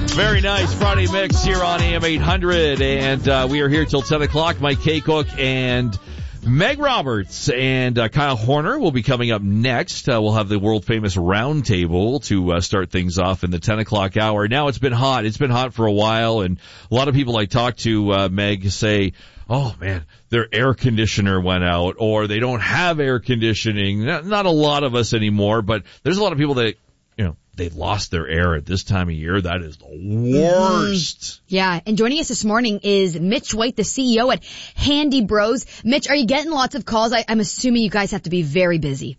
Very nice Friday mix here on AM 800, and we are here till 10 o'clock. Mike Kaycook and Meg Roberts and Kyle Horner will be coming up next. We'll have the world-famous roundtable to start things off in the 10 o'clock hour. Now it's been hot. It's been hot for a while, and a lot of people I talk to, Meg, say, oh, man, their air conditioner went out, or they don't have air conditioning. Not a lot of us anymore, but there's a lot of people that, they lost their air at this time of year. That is the worst. Yeah, and joining us this morning is Mitch White, the CEO at Handy Bros. Mitch, are you getting lots of calls? I'm assuming you guys have to be very busy.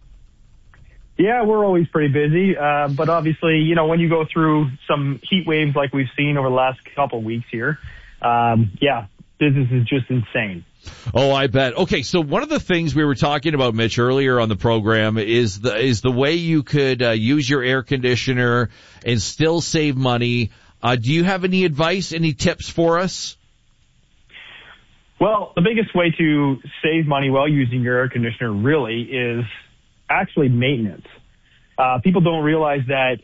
Yeah, we're always pretty busy, but obviously, when you go through some heat waves like we've seen over the last couple of weeks here, business is just insane. Oh, I bet. Okay, so one of the things we were talking about, Mitch, earlier on the program is the way you could use your air conditioner and still save money. Do you have any advice, any tips for us? Well, the biggest way to save money while using your air conditioner really is actually maintenance. People don't realize that,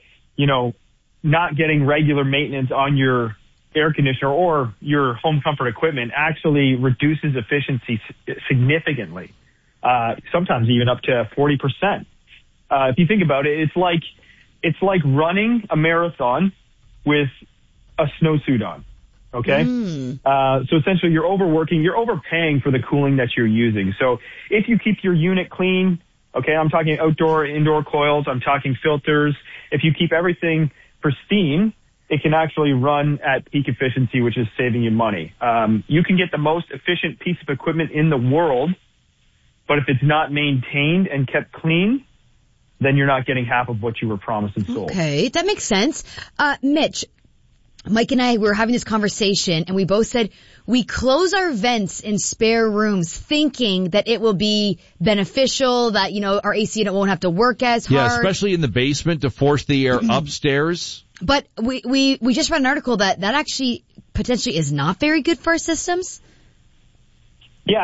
not getting regular maintenance on your air conditioner or your home comfort equipment actually reduces efficiency significantly, sometimes even up to 40%. If you think about it, it's like running a marathon with a snowsuit on. Okay. So essentially you're overpaying for the cooling that you're using. So if you keep your unit clean, okay, I'm talking outdoor, indoor coils, I'm talking filters. If you keep everything pristine, it can actually run at peak efficiency, which is saving you money. You can get the most efficient piece of equipment in the world, but if it's not maintained and kept clean, then you're not getting half of what you were promised and sold. Okay, that makes sense. Mitch, Mike and I were having this conversation, and we both said we close our vents in spare rooms thinking that it will be beneficial, that, our AC unit won't have to work as hard. Yeah, especially in the basement to force the air upstairs. But we just read an article that actually potentially is not very good for our systems. Yeah,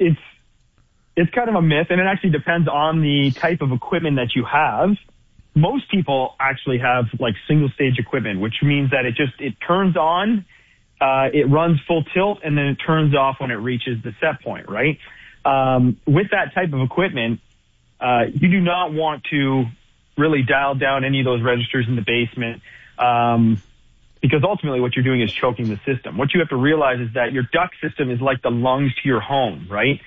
it's kind of a myth, and it actually depends on the type of equipment that you have. Most people actually have like single stage equipment, which means that it turns on, it runs full tilt, and then it turns off when it reaches the set point, right? With that type of equipment, you do not want to really dial down any of those registers in the basement, because ultimately what you're doing is choking the system. What you have to realize is that your duct system is like the lungs to your home, right?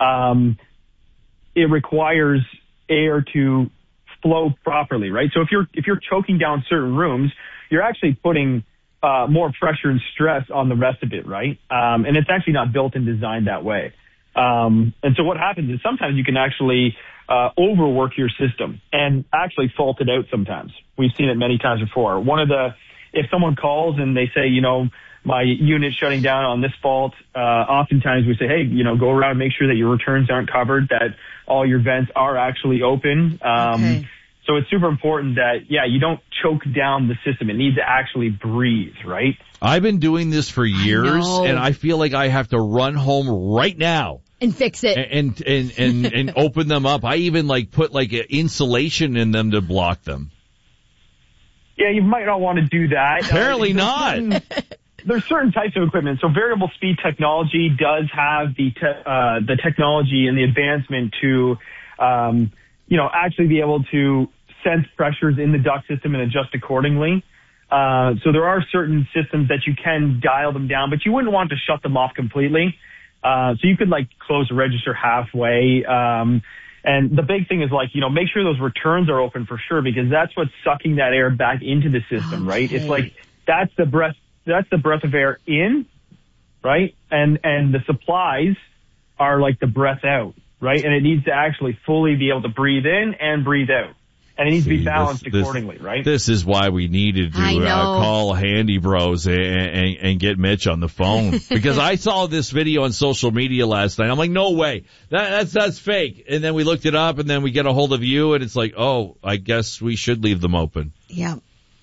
It requires air to flow properly, right? So if you're choking down certain rooms, you're actually putting more pressure and stress on the rest of it, right? And it's actually not built and designed that way. And so what happens is sometimes you can actually overwork your system and actually fault it out sometimes. We've seen it many times before. If someone calls and they say, my unit's shutting down on this fault, oftentimes we say, hey, go around and make sure that your returns aren't covered, that all your vents are actually open. Okay. So it's super important that, you don't choke down the system. It needs to actually breathe, right? I've been doing this for years, and I feel like I have to run home right now. And fix it. And open them up. I even put insulation in them to block them. Yeah, you might not want to do that. Apparently not. There's certain types of equipment. So variable speed technology does have the technology and the advancement to, actually be able to sense pressures in the duct system and adjust accordingly. So there are certain systems that you can dial them down, but you wouldn't want to shut them off completely. So you could close the register halfway. And the big thing is make sure those returns are open for sure, because that's what's sucking that air back into the system, right? It's that's the breath of air in, right? And the supplies are like the breath out, right? And it needs to actually fully be able to breathe in and breathe out. And it needs to be balanced accordingly, right? This is why we needed to call Handy Bros and get Mitch on the phone. Because I saw this video on social media last night. I'm like, no way. That's fake. And then we looked it up, and then we get a hold of you, and it's like, oh, I guess we should leave them open. Yeah.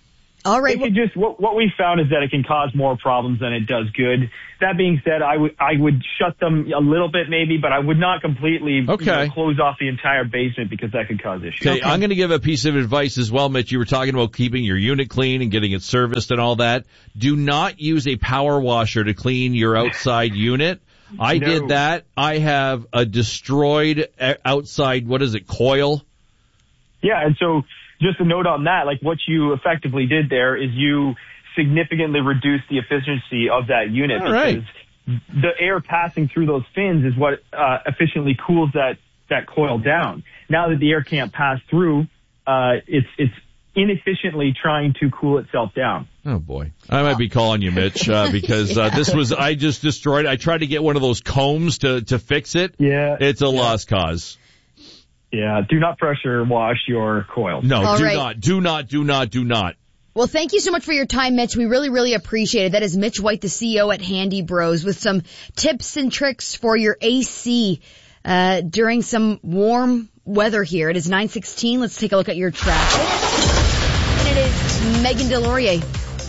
All right. It could just, what we found is that it can cause more problems than it does good. That being said, I would shut them a little bit maybe, but I would not completely close off the entire basement because that could cause issues. Okay, I'm going to give a piece of advice as well, Mitch. You were talking about keeping your unit clean and getting it serviced and all that. Do not use a power washer to clean your outside unit. I did that. I have a destroyed outside, coil? Yeah, and so just a note on that, like what you effectively did there is you significantly reduced the efficiency of that unit because the air passing through those fins is what efficiently cools that coil down. Now that the air can't pass through, it's inefficiently trying to cool itself down. Oh boy. I might be calling you, Mitch, because I just destroyed. I tried to get one of those combs to fix it. Yeah. It's a lost cause. Yeah, do not pressure wash your coils. No, do not. Well, thank you so much for your time, Mitch. We really, really appreciate it. That is Mitch White, the CEO at Handy Bros, with some tips and tricks for your AC during some warm weather here. It is 9:16. Let's take a look at your traffic. And it is Megan Delorier.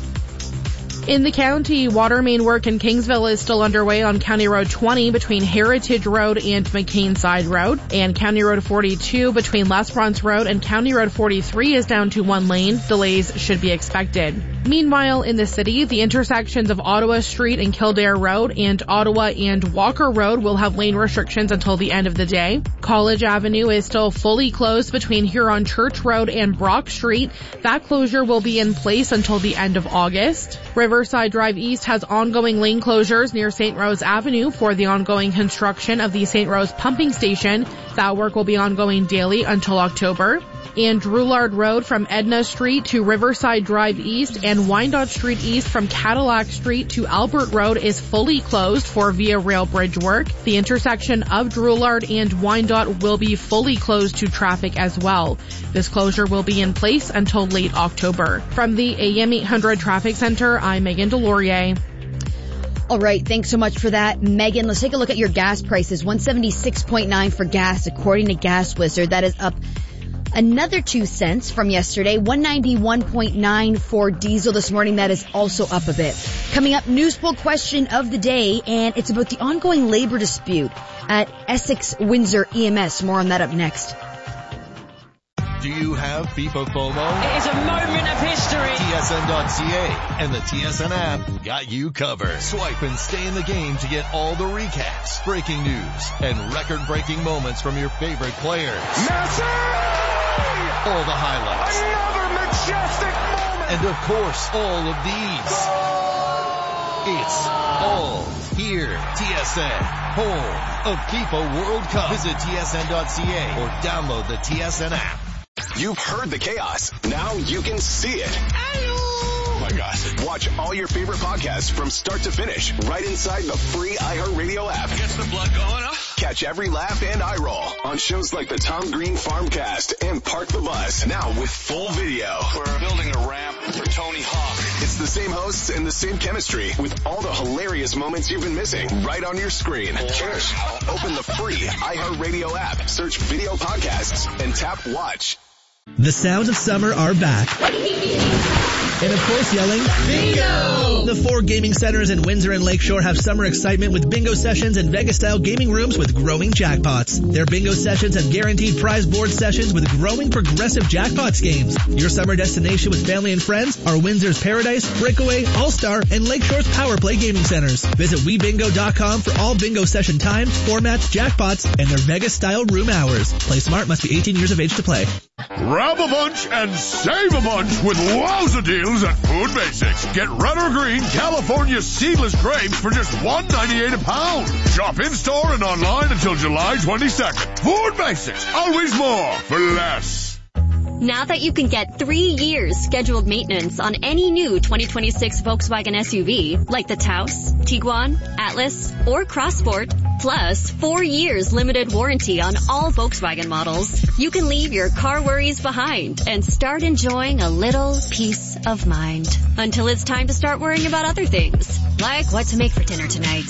In the county, water main work in Kingsville is still underway on County Road 20 between Heritage Road and McCain Side Road, and County Road 42 between L'Esperance Road and County Road 43 is down to one lane. Delays should be expected. Meanwhile, in the city, the intersections of Ottawa Street and Kildare Road and Ottawa and Walker Road will have lane restrictions until the end of the day. College Avenue is still fully closed between Huron Church Road and Brock Street. That closure will be in place until the end of August. Riverside Drive East has ongoing lane closures near St. Rose Avenue for the ongoing construction of the St. Rose pumping station. That work will be ongoing daily until October. And Drouillard Road from Edna Street to Riverside Drive East and Wyandotte Street East from Cadillac Street to Albert Road is fully closed for Via Rail Bridge work. The intersection of Drouillard and Wyandotte will be fully closed to traffic as well. This closure will be in place until late October. From the AM 800 Traffic Center, I'm Megan Delorier. All right, thanks so much for that, Megan. Let's take a look at your gas prices. $176.9 for gas, according to Gas Wizard. That is up another 2 cents from yesterday. $191.9 for diesel this morning. That is also up a bit. Coming up, news poll question of the day, and it's about the ongoing labor dispute at Essex Windsor EMS. More on that up next. Do you have FIFA FOMO? It is a moment of history. TSN.ca and the TSN app got you covered. Swipe and stay in the game to get all the recaps, breaking news, and record-breaking moments from your favorite players. Messi! All the highlights. Another majestic moment! And of course, all of these. It's all here. TSN, home of FIFA World Cup. Visit TSN.ca or download the TSN app. You've heard the chaos. Now you can see it. Oh my gosh. Watch all your favorite podcasts from start to finish right inside the free iHeartRadio app. Gets the blood going, huh? Catch every laugh and eye roll on shows like the Tom Green Farmcast and Park the Bus. Now with full video. We're building a ramp for Tony Hawk. It's the same hosts and the same chemistry with all the hilarious moments you've been missing right on your screen. Cheers. Open the free iHeartRadio app, search video podcasts, and tap watch. The sounds of summer are back. And of course yelling, Bingo! The 4 gaming centers in Windsor and Lakeshore have summer excitement with bingo sessions and Vegas-style gaming rooms with growing jackpots. Their bingo sessions have guaranteed prize board sessions with growing progressive jackpots games. Your summer destination with family and friends are Windsor's Paradise, Breakaway, All-Star, and Lakeshore's Power Play gaming centers. Visit WeBingo.com for all bingo session times, formats, jackpots, and their Vegas-style room hours. Play smart, must be 18 years of age to play. Grab a bunch and save a bunch with wowza deals at Food Basics. Get red or green California seedless grapes for just $1.98 a pound. Shop in-store and online until July 22nd. Food Basics, always more for less. Now that you can get 3 years scheduled maintenance on any new 2026 Volkswagen SUV, like the Taos, Tiguan, Atlas, or Crossport, plus 4 years limited warranty on all Volkswagen models, you can leave your car worries behind and start enjoying a little peace of mind. Until it's time to start worrying about other things, like what to make for dinner tonight.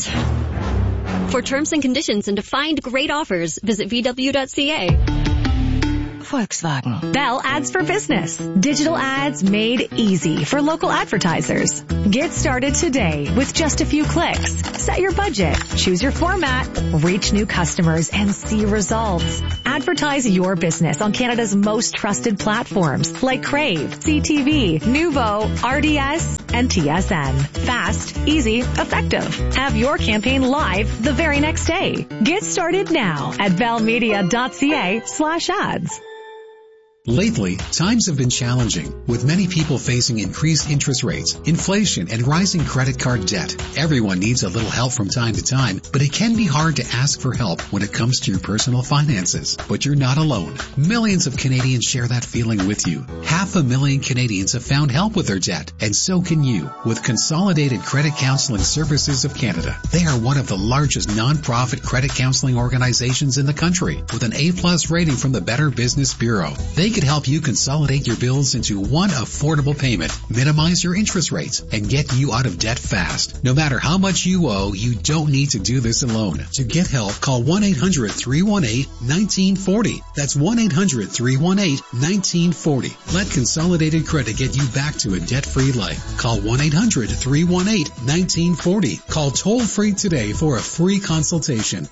For terms and conditions and to find great offers, visit VW.ca. Volkswagen. Bell Ads for Business. Digital ads made easy for local advertisers. Get started today with just a few clicks. Set your budget, choose your format, reach new customers, and see results. Advertise your business on Canada's most trusted platforms like Crave, CTV, Nuvo, RDS, and TSN. Fast, easy, effective. Have your campaign live the very next day. Get started now at bellmedia.ca/ads. Lately, times have been challenging, with many people facing increased interest rates, inflation, and rising credit card debt. Everyone needs a little help from time to time, but it can be hard to ask for help when it comes to your personal finances. But you're not alone. Millions of Canadians share that feeling with you. 500,000 Canadians have found help with their debt, and so can you with Consolidated Credit Counseling Services of Canada. They are one of the largest non-profit credit counseling organizations in the country, with an A+ rating from the Better Business Bureau. They could help you consolidate your bills into one affordable payment, minimize your interest rates, and get you out of debt fast. No matter how much you owe, you don't need to do this alone. To get help, call 1-800-318-1940. That's 1-800-318-1940. Let Consolidated Credit get you back to a debt-free life. Call 1-800-318-1940. Call toll-free today for a free consultation.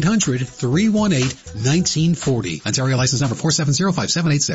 1-800-318-1940. Ontario license number 4705786.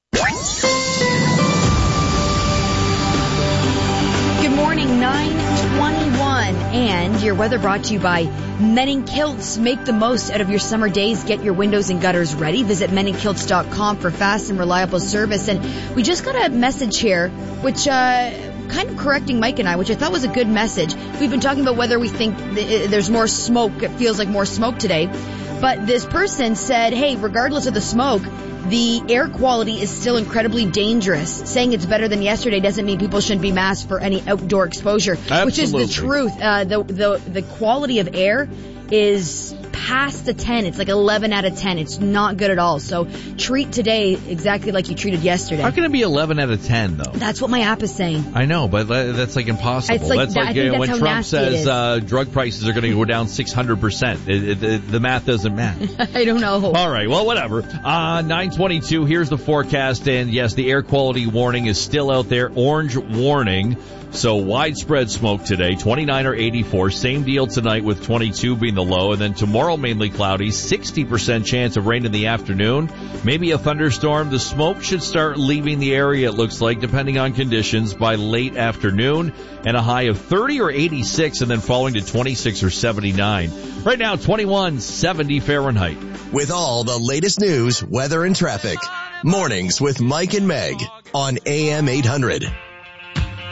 Good morning, 9:21, and your weather brought to you by Men in Kilts. Make the most out of your summer days. Get your windows and gutters ready. Visit meninKilts.com for fast and reliable service. And we just got a message here, which kind of correcting Mike and I, which I thought was a good message. We've been talking about whether we think there's more smoke. It feels like more smoke today. But this person said, hey, regardless of the smoke, the air quality is still incredibly dangerous. Saying it's better than yesterday doesn't mean people shouldn't be masked for any outdoor exposure. Absolutely. Which is the truth. The quality of air is past a 10. It's like 11 out of 10. It's not good at all. So treat today exactly like you treated yesterday. How can it be 11 out of 10 though? That's what my app is saying. I know, but that's like impossible. It's like, that's when Trump says drug prices are going to go down 600%. The math doesn't match. I don't know. All right, well, whatever. 9:22. Here's the forecast, and yes, the air quality warning is still out there. Orange warning. So widespread smoke today, 29 or 84. Same deal tonight with 22 being the low. And then tomorrow mainly cloudy, 60% chance of rain in the afternoon. Maybe a thunderstorm. The smoke should start leaving the area, it looks like, depending on conditions, by late afternoon. And a high of 30 or 86 and then falling to 26 or 79. Right now, 21, 70 Fahrenheit. With all the latest news, weather, and traffic. Mornings with Mike and Meg on AM 800.